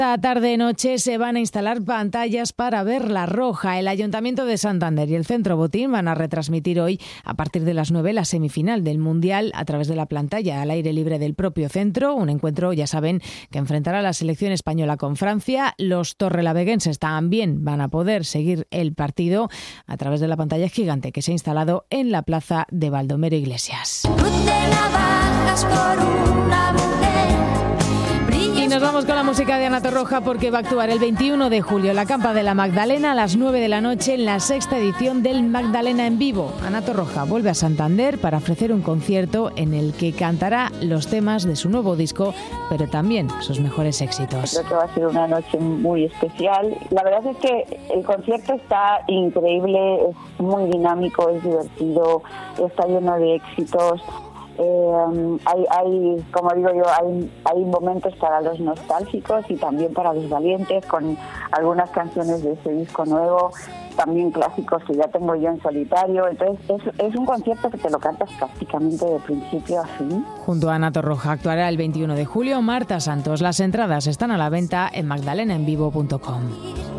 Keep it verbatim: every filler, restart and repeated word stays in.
Esta tarde-noche se van a instalar pantallas para ver La Roja. El Ayuntamiento de Santander y el Centro Botín van a retransmitir hoy, a partir de las nueve, la semifinal del Mundial a través de la pantalla al aire libre del propio centro. Un encuentro, ya saben, que enfrentará a la selección española con Francia. Los torrelaveguenses también van a poder seguir el partido a través de la pantalla gigante que se ha instalado en la plaza de Baldomero Iglesias. Y nos vamos con la música de Ana Torroja, porque va a actuar el veintiuno de julio en la Campa de la Magdalena a las nueve de la noche en la sexta edición del Magdalena en Vivo. Ana Torroja vuelve a Santander para ofrecer un concierto en el que cantará los temas de su nuevo disco, pero también sus mejores éxitos. Creo que va a ser una noche muy especial. La verdad es que el concierto está increíble, es muy dinámico, es divertido, está lleno de éxitos. Eh, hay, hay, como digo yo, hay, hay momentos para los nostálgicos y también para los valientes, con algunas canciones de ese disco nuevo, también clásicos que ya tengo yo en solitario. Entonces es, es un concierto que te lo cantas prácticamente de principio a fin. Junto a Ana Torroja actuará el veintiuno de julio Marta Santos. Las entradas están a la venta en magdalena en vivo punto com.